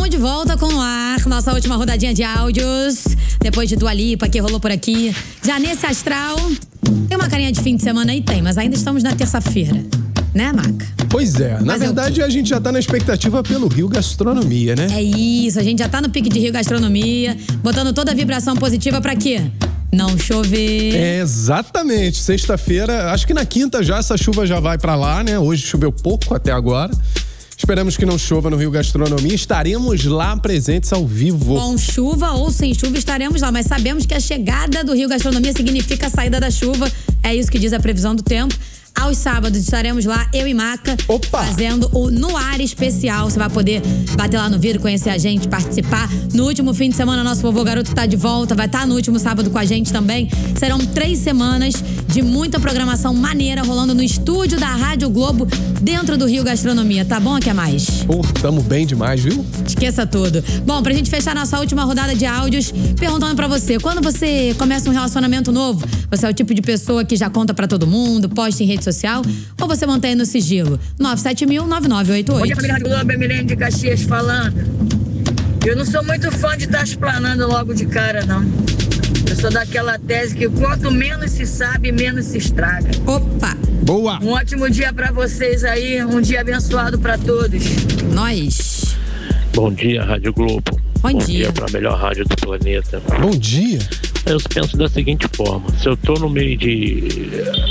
Estamos de volta com o ar, nossa última rodadinha de áudios. Depois de Dua Lipa, que rolou por aqui. Já nesse astral, tem uma carinha de fim de semana aí? Tem, mas ainda estamos na terça-feira. Né, Maca? Pois é, na verdade a gente já tá na expectativa pelo Rio Gastronomia, né? É isso, a gente já tá no pique de Rio Gastronomia, botando toda a vibração positiva pra quê? Não chover. É, exatamente. Sexta-feira, acho que na quinta já essa chuva já vai pra lá, né? Hoje choveu pouco até agora. Esperamos que não chova no Rio Gastronomia. Estaremos lá presentes ao vivo. Com chuva ou sem chuva estaremos lá, mas sabemos que a chegada do Rio Gastronomia significa a saída da chuva. É isso que diz a previsão do tempo. Aos sábados estaremos lá, eu e Maca, fazendo o No Ar especial. Você vai poder bater lá no vidro, conhecer a gente, participar. No último fim de semana, nosso vovô garoto tá de volta, vai estar no último sábado com a gente também. Serão 3 semanas de muita programação maneira rolando no estúdio da Rádio Globo, dentro do Rio Gastronomia. Tá bom? Quer mais? Pô, tamo bem demais, viu? Esqueça tudo. Bom, pra gente fechar nossa última rodada de áudios, perguntando pra você, quando você começa um relacionamento novo, você é o tipo de pessoa que já conta pra todo mundo, posta em rede social, ou você mantém no sigilo? 97000-9988. Bom dia, família Rádio Globo, é Milene de Caxias falando. Eu não sou muito fã de estar explanando logo de cara, não. Eu sou daquela tese que quanto menos se sabe, menos se estraga. Opa! Boa! Um ótimo dia pra vocês aí, um dia abençoado pra todos. Nós. Bom dia, Rádio Globo. Bom dia pra melhor rádio do planeta. Bom dia! Eu penso da seguinte forma, se eu tô no meio de...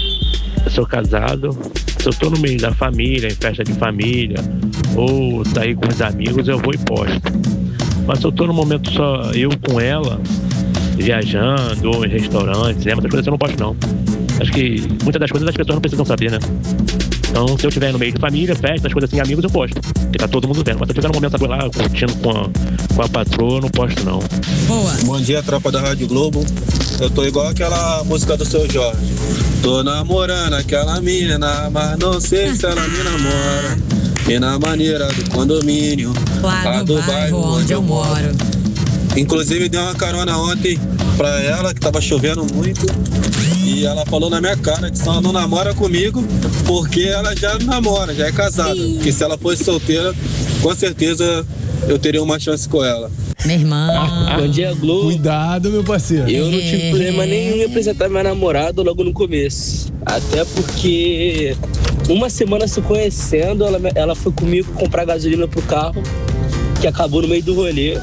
Eu sou casado, se eu tô no meio da família, em festa de família, ou sair com os amigos, eu vou e posto. Mas se eu tô no momento só eu com ela, viajando, ou em restaurantes, muitas coisas eu não posto não. Acho que muitas das coisas as pessoas não precisam saber, né? Então, se eu estiver no meio de família, festa, as coisas assim, amigos, eu posto. Porque tá todo mundo vendo. Mas se eu estiver no momento agora lá, curtindo com a patroa, eu não posto não. Boa! Bom dia, tropa da Rádio Globo. Eu tô igual aquela música do Seu Jorge. Tô namorando aquela mina, mas não sei se ela me namora. E na maneira do condomínio, lá do bairro onde eu moro. Inclusive, dei uma carona ontem pra ela, que tava chovendo muito. E ela falou na minha cara que só não namora comigo porque ela já namora, já é casada. Porque se ela fosse solteira, com certeza eu teria uma chance com ela. Meu irmão. Bom dia, Globo. Cuidado, meu parceiro. Eu não tive problema nenhum em apresentar minha namorada logo no começo. Até porque uma semana se conhecendo, ela foi comigo comprar gasolina pro carro, que acabou no meio do rolê.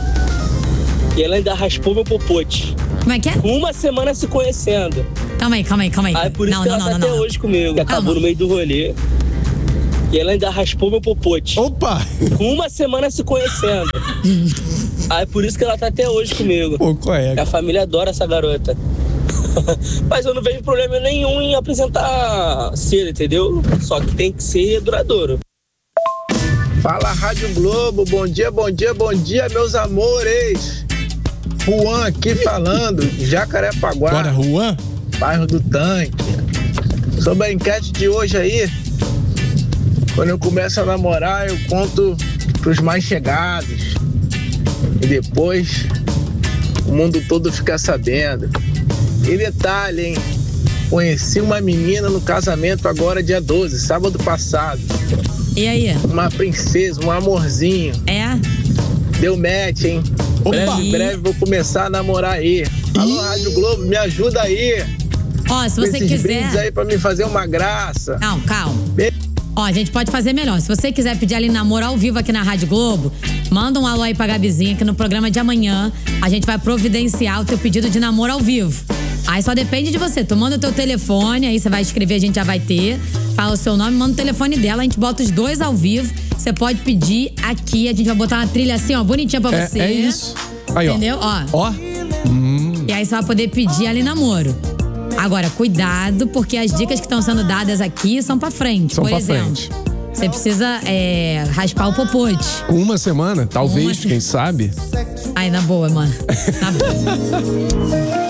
E ela ainda raspou meu popote. Como é que é? Uma semana se conhecendo. Calma aí. Aí por isso que ela tá até hoje comigo. Que acabou no meio do rolê. E ela ainda raspou meu popote. Opa! Uma semana se conhecendo. Aí por isso que ela tá até hoje comigo. Pô, qual é? A família adora essa garota. Mas eu não vejo problema nenhum em apresentar cedo, entendeu? Só que tem que ser duradouro. Fala, Rádio Globo, bom dia, meus amores. Juan aqui falando, Jacarepaguá. Bora, Juan? Bairro do Tanque. Sobre a enquete de hoje aí, quando eu começo a namorar, eu conto pros mais chegados. E depois, o mundo todo fica sabendo. E detalhe, hein? Conheci uma menina no casamento agora, dia 12, sábado passado. E aí? Uma princesa, um amorzinho. É? Deu match, hein? Em breve vou começar a namorar aí. Alô, Rádio Globo, me ajuda aí. Ó, se você quiser... brindes aí pra me fazer uma graça. Não, calma. Ó, a gente pode fazer melhor. Se você quiser pedir ali namoro ao vivo aqui na Rádio Globo, manda um alô aí pra Gabizinha, que no programa de amanhã a gente vai providenciar o teu pedido de namoro ao vivo. Aí só depende de você. Tu manda o teu telefone, aí você vai escrever, a gente já vai ter. Fala o seu nome, manda o telefone dela, a gente bota os dois ao vivo. Você pode pedir aqui, a gente vai botar uma trilha assim, ó, bonitinha pra você. É isso. Aí, entendeu? Ó. E aí você vai poder pedir ali namoro. Agora, cuidado, porque as dicas que estão sendo dadas aqui são pra frente. Por exemplo, você precisa raspar o popote. Uma semana, talvez, quem sabe? Ai, na boa, mano. Na boa.